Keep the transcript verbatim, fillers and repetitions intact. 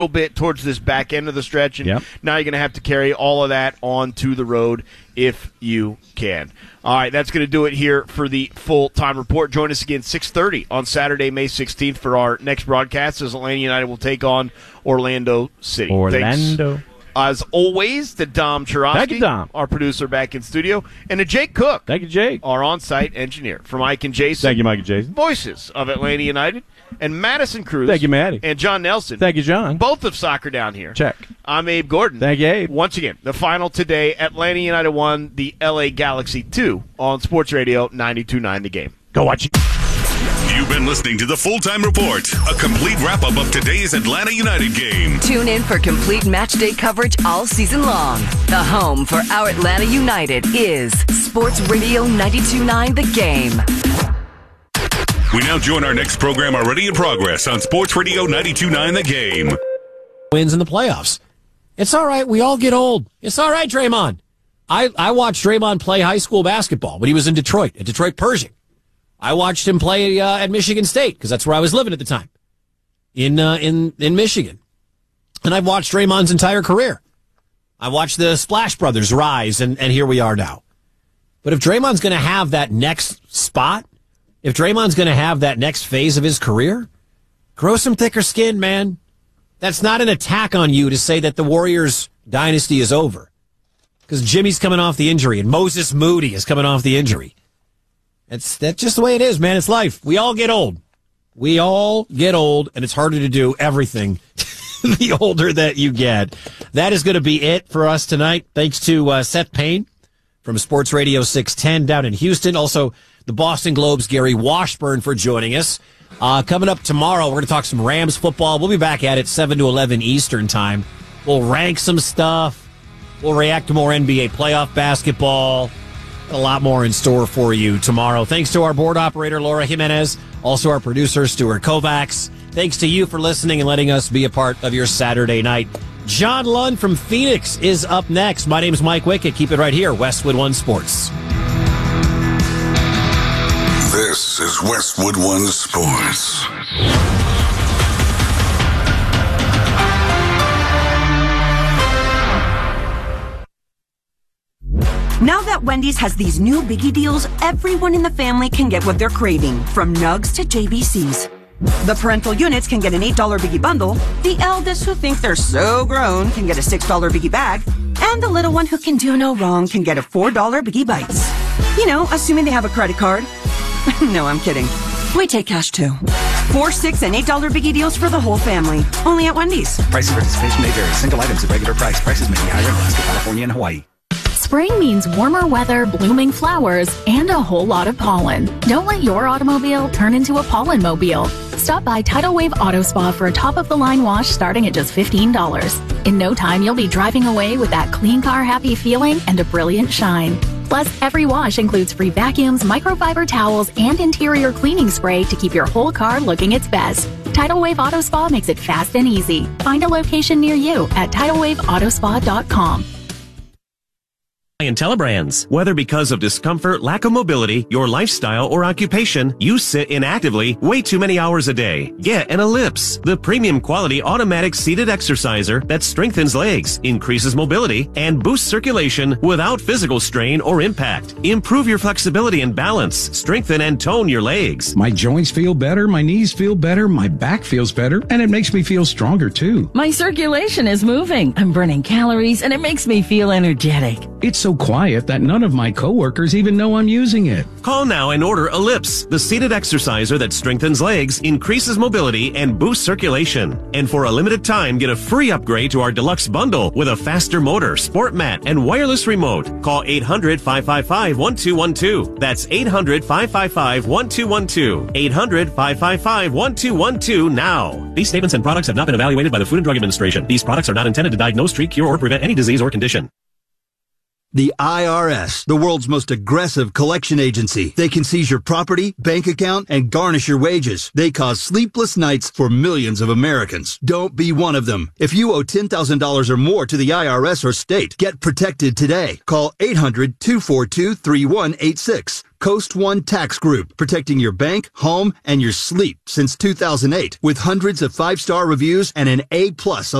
little bit towards this back end of the stretch, and yep. now you're going to have to carry all of that onto the road if you can. All right, that's going to do it here for the full-time report. Join us again six thirty on Saturday, May sixteenth for our next broadcast as Atlanta United will take on Orlando City. Orlando. Thanks, as always, to Dom Churosky, Thank you, Dom. our producer back in studio, and to Jake Cook, Thank you, Jake. our on-site engineer. For Mike and Jason. Thank you, Mike and Jason. Voices of Atlanta United. And Madison Cruz. Thank you, Maddie. And John Nelson. Thank you, John. Both of Soccer Down Here. Check. I'm Abe Gordon. Thank you, Abe. Once again, the final today, Atlanta United won the L A Galaxy two on Sports Radio ninety-two point nine The Game. Go watch it. You've been listening to the Full-Time Report, a complete wrap-up of today's Atlanta United game. Tune in for complete match day coverage all season long. The home for our Atlanta United is Sports Radio ninety-two point nine The Game. We now join our next program already in progress on Sports Radio ninety-two point nine The Game. Wins in the playoffs. It's all right. We all get old. It's all right, Draymond. I, I watched Draymond play high school basketball when he was in Detroit, at Detroit Pershing. I watched him play uh, at Michigan State because that's where I was living at the time, in uh, in in Michigan. And I've watched Draymond's entire career. I watched the Splash Brothers rise, and, and here we are now. But if Draymond's going to have that next spot, if Draymond's going to have that next phase of his career, grow some thicker skin, man. That's not an attack on you to say that the Warriors dynasty is over. Because Jimmy's coming off the injury and Moses Moody is coming off the injury. It's that's just the way it is, man. It's life. We all get old. We all get old, and it's harder to do everything the older that you get. That is going to be it for us tonight. Thanks to uh, Seth Payne from Sports Radio six ten down in Houston. Also, the Boston Globe's Gary Washburn for joining us. Uh, coming up tomorrow, we're going to talk some Rams football. We'll be back at it seven to eleven Eastern time. We'll rank some stuff. We'll react to more N B A playoff basketball. A lot more in store for you tomorrow. Thanks to our board operator, Laura Jimenez. Also our producer, Stuart Kovacs. Thanks to you for listening and letting us be a part of your Saturday night. John Lund from Phoenix is up next. My name is Mike Wickett. Keep it right here, Westwood One Sports. This is Westwood One Sports. Now that Wendy's has these new biggie deals, everyone in the family can get what they're craving, from nugs to J B Cs. The parental units can get an eight dollar biggie bundle, the eldest who think they're so grown can get a six dollar biggie bag, and the little one who can do no wrong can get a four dollar biggie bites. You know, assuming they have a credit card. No, I'm kidding. We take cash too. Four, six, and eight dollar biggie deals for the whole family. Only at Wendy's. Price and participation may vary. Single items at regular price. Prices may be higher in Alaska, California, and Hawaii. Spring means warmer weather, blooming flowers, and a whole lot of pollen. Don't let your automobile turn into a pollen mobile. Stop by Tidal Wave Auto Spa for a top-of-the-line wash starting at just fifteen dollars. In no time, you'll be driving away with that clean car happy feeling and a brilliant shine. Plus, every wash includes free vacuums, microfiber towels, and interior cleaning spray to keep your whole car looking its best. Tidal Wave Auto Spa makes it fast and easy. Find a location near you at tidal wave auto spa dot com. And Telebrands. Whether because of discomfort, lack of mobility, your lifestyle, or occupation, you sit inactively way too many hours a day. Get an Ellipse, the premium quality automatic seated exerciser that strengthens legs, increases mobility, and boosts circulation without physical strain or impact. Improve your flexibility and balance, strengthen and tone your legs. My joints feel better, my knees feel better, my back feels better, and it makes me feel stronger too. My circulation is moving, I'm burning calories, and it makes me feel energetic. It's so quiet that none of my coworkers even know I'm using it. Call now and order Ellipse, the seated exerciser that strengthens legs, increases mobility, and boosts circulation. And for a limited time, get a free upgrade to our deluxe bundle with a faster motor, sport mat, and wireless remote. Call eight hundred, five five five, one two one two. That's eight hundred, five five five, one two one two. eight hundred, five five five, one two one two now. These statements and products have not been evaluated by the Food and Drug Administration. These products are not intended to diagnose, treat, cure, or prevent any disease or condition. The I R S, the world's most aggressive collection agency. They can seize your property, bank account, and garnish your wages. They cause sleepless nights for millions of Americans. Don't be one of them. If you owe ten thousand dollars or more to the I R S or state, get protected today. Call eight hundred, two four two, three one eight six. Coast One Tax Group, protecting your bank, home, and your sleep since two thousand eight, with hundreds of five-star reviews and an A plus